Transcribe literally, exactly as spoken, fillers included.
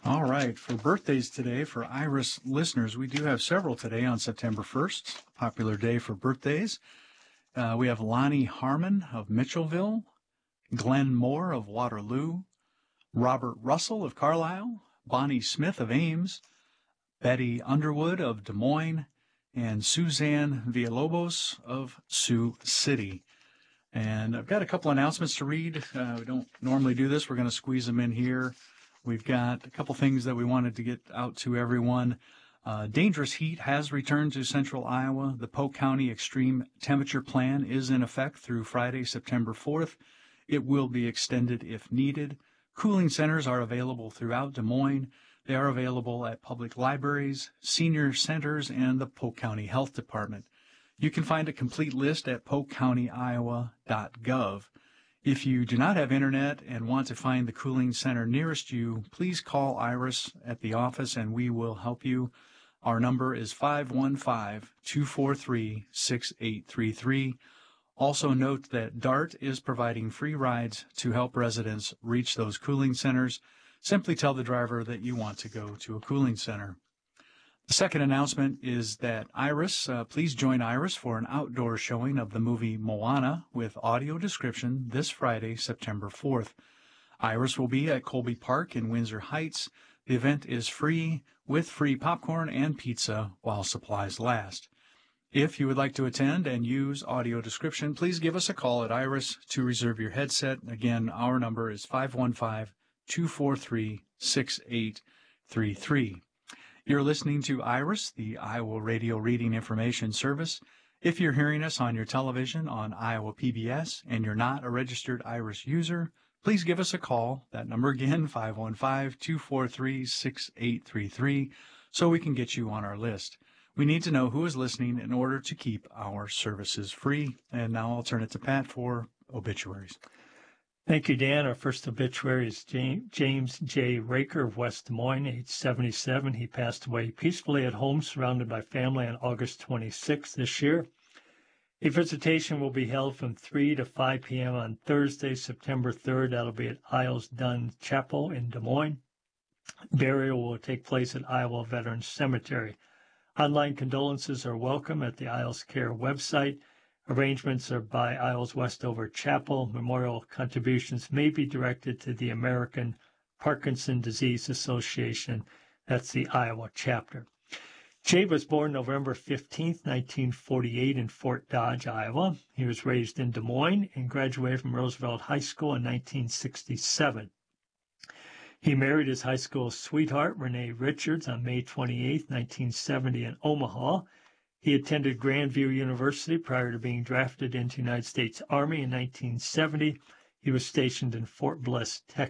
All right, for birthdays today, for Iris listeners, we do have several today on September first, popular day for birthdays. Uh, we have Lonnie Harmon of Mitchellville, Glenn Moore of Waterloo, Robert Russell of Carlisle, Bonnie Smith of Ames, Betty Underwood of Des Moines, and Suzanne Villalobos of Sioux City. And I've got a couple announcements to read. Uh, we don't normally do this. We're going to squeeze them in here. We've got a couple things that we wanted to get out to everyone. Uh, dangerous heat has returned to central Iowa. The Polk County Extreme Temperature Plan is in effect through Friday, September fourth. It will be extended if needed. Cooling centers are available throughout Des Moines. They are available at public libraries, senior centers, and the Polk County Health Department. You can find a complete list at polk county iowa dot gov. If you do not have internet and want to find the cooling center nearest you, please call Iris at the office and we will help you. Our number is five one five, two four three, six eight three three. Also note that DART is providing free rides to help residents reach those cooling centers. Simply tell the driver that you want to go to a cooling center. The second announcement is that Iris, uh, please join Iris for an outdoor showing of the movie Moana with audio description this Friday, September fourth. Iris will be at Colby Park in Windsor Heights. The event is free with free popcorn and pizza while supplies last. If you would like to attend and use audio description, please give us a call at Iris to reserve your headset. Again, our number is five one five, two four three, six eight three three. You're listening to Iris, the Iowa Radio Reading Information Service. If you're hearing us on your television on Iowa P B S and you're not a registered Iris user, please give us a call. That number again, five one five, two four three, six eight three three, so we can get you on our list. We need to know who is listening in order to keep our services free. And now I'll turn it to Pat for obituaries. Thank you, Dan. Our first obituary is James J. Raker of West Des Moines, age seventy-seven. He passed away peacefully at home, surrounded by family, on August twenty-sixth this year. A visitation will be held from three to five p.m. on Thursday, September third. That'll be at Isles Dunn Chapel in Des Moines. Burial will take place at Iowa Veterans Cemetery. Online condolences are welcome at the Isles Care website. Arrangements are by Isles Westover Chapel. Memorial contributions may be directed to the American Parkinson Disease Association. That's the Iowa chapter. Jay was born November fifteenth, nineteen forty-eight in Fort Dodge, Iowa. He was raised in Des Moines and graduated from Roosevelt High School in nineteen sixty-seven. He married his high school sweetheart, Renee Richards, on May twenty-eighth, nineteen seventy in Omaha. He attended Grandview University prior to being drafted into the United States Army in nineteen seventy. He was stationed in Fort Bliss, Texas.